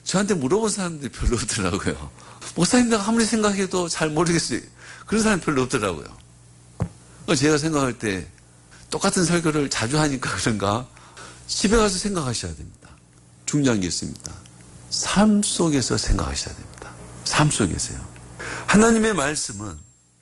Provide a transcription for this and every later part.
저한테 물어본 사람들이 별로 없더라고요. 목사님 내가 아무리 생각해도 잘 모르겠어요. 그런 사람이 별로 없더라고요. 제가 생각할 때 똑같은 설교를 자주 하니까 그런가 집에 가서 생각하셔야 됩니다. 중요한 게 있습니다. 삶 속에서 생각하셔야 됩니다. 삶 속에서요. 하나님의 말씀은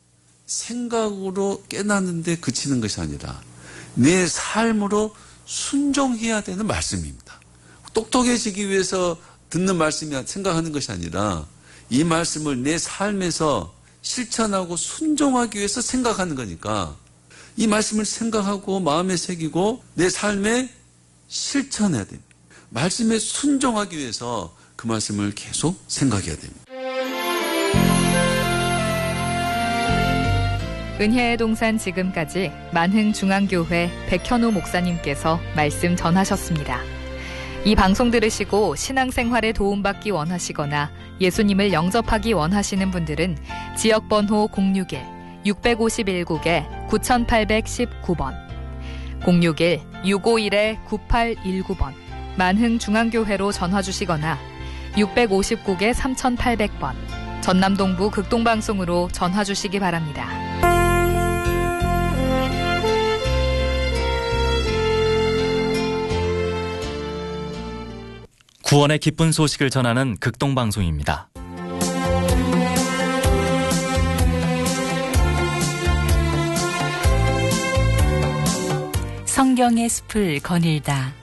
생각으로 깨닫는데 그치는 것이 아니라 내 삶으로 순종해야 되는 말씀입니다. 똑똑해지기 위해서 듣는 말씀이 생각하는 것이 아니라 이 말씀을 내 삶에서 실천하고 순종하기 위해서 생각하는 거니까 이 말씀을 생각하고 마음에 새기고 내 삶에 실천해야 됩니다. 말씀에 순종하기 위해서 그 말씀을 계속 생각해야 됩니다. 은혜의 동산 지금까지 만흥중앙교회 백현우 목사님께서 말씀 전하셨습니다. 이 방송 들으시고 신앙생활에 도움받기 원하시거나 예수님을 영접하기 원하시는 분들은 지역번호 061-651국에 9819번 061-651-9819번 만흥중앙교회로 전화주시거나 659국에 3800번 전남동부 극동방송으로 전화주시기 바랍니다. 구원의 기쁜 소식을 전하는 극동방송입니다. 성경의 숲을 거닐다.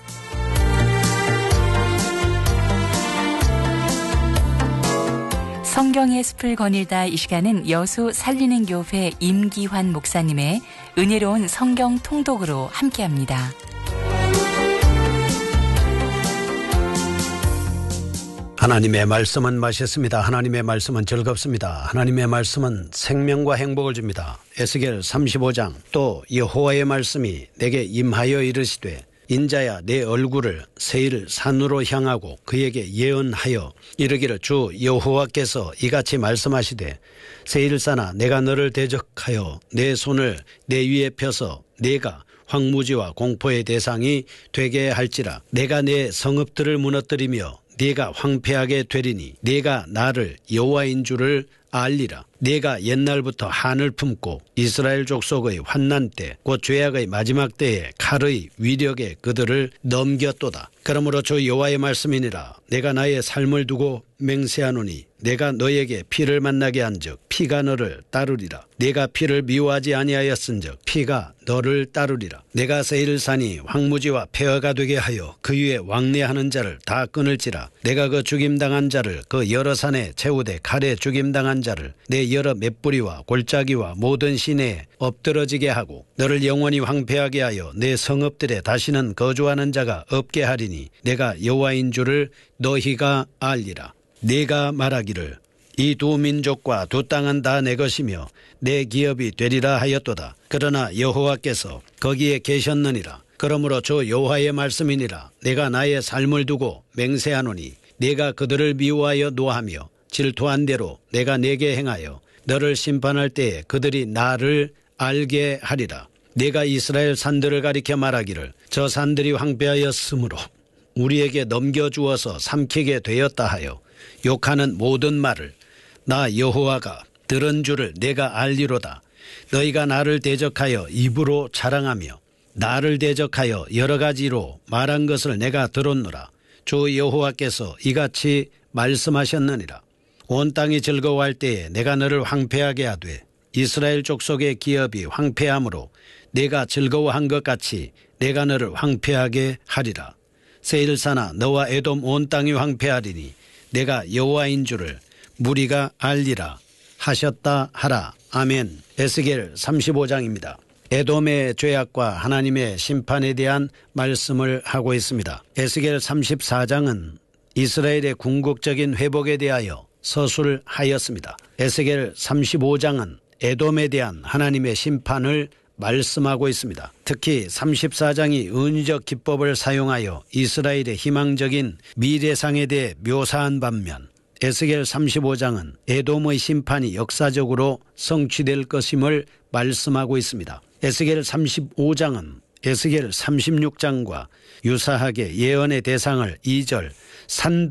성경의 숲을 거닐다. 이 시간은 여수 살리는 교회 임기환 목사님의 은혜로운 성경 통독으로 함께합니다. 하나님의 말씀은 맛있습니다. 하나님의 말씀은 즐겁습니다. 하나님의 말씀은 생명과 행복을 줍니다. 에스겔 35장 또 여호와의 말씀이 내게 임하여 이르시되 인자야 내 얼굴을 세일 산으로 향하고 그에게 예언하여 이르기를 주 여호와께서 이같이 말씀하시되 세일산아 내가 너를 대적하여 내 손을 내 위에 펴서 내가 황무지와 공포의 대상이 되게 할지라 내가 내 성읍들을 무너뜨리며 네가 황폐하게 되리니 네가 나를 여호와인 줄을 알리라. 네가 옛날부터 한을 품고 이스라엘 족속의 환난 때 곧 죄악의 마지막 때에 칼의 위력에 그들을 넘겼도다. 그러므로 주 여호와의 말씀이니라. 내가 나의 삶을 두고 맹세하노니 내가 너에게 피를 만나게 한즉 피가 너를 따르리라. 내가 피를 미워하지 아니하였은즉 피가 너를 따르리라. 내가 세일산이 황무지와 폐허가 되게 하여 그 위에 왕래하는 자를 다 끊을지라. 내가 그 죽임당한 자를 그 여러 산에 채우되 칼에 죽임당한 자를 내 여러 맷뿌리와 골짜기와 모든 시내에 엎드러지게 하고 너를 영원히 황폐하게 하여 내 성읍들에 다시는 거주하는 자가 없게 하리니 내가 여호와인 줄을 너희가 알리라. 네가 말하기를 이 두 민족과 두 땅은 다 내 것이며 내 기업이 되리라 하였도다. 그러나 여호와께서 거기에 계셨느니라. 그러므로 주 여호와의 말씀이니라. 내가 나의 삶을 두고 맹세하노니 내가 그들을 미워하여 노하며 질투한 대로 내가 내게 행하여 너를 심판할 때에 그들이 나를 알게 하리라. 내가 이스라엘 산들을 가리켜 말하기를 저 산들이 황폐하였으므로 우리에게 넘겨주어서 삼키게 되었다 하여 욕하는 모든 말을 나 여호와가 들은 줄을 내가 알리로다. 너희가 나를 대적하여 입으로 자랑하며 나를 대적하여 여러 가지로 말한 것을 내가 들었노라. 주 여호와께서 이같이 말씀하셨느니라. 온 땅이 즐거워할 때에 내가 너를 황폐하게 하되 이스라엘 족속의 기업이 황폐함으로 내가 즐거워한 것 같이 내가 너를 황폐하게 하리라. 세일산아 너와 에돔 온 땅이 황폐하리니 내가 여호와인 줄을 무리가 알리라 하셨다 하라. 아멘. 에스겔 35장입니다. 에돔의 죄악과 하나님의 심판에 대한 말씀을 하고 있습니다. 에스겔 34장은 이스라엘의 궁극적인 회복에 대하여 서술하였습니다. 에스겔 35장은 에돔에 대한 하나님의 심판을 말씀하고 있습니다. 특히 34장이 은유적 기법을 사용하여 이스라엘의 희망적인 미래상에 대해 묘사한 반면 에스겔 35장은 에돔의 심판이 역사적으로 성취될 것임을 말씀하고 있습니다. 에스겔 35장은 에스겔 36장과 유사하게 예언의 대상을 2절 산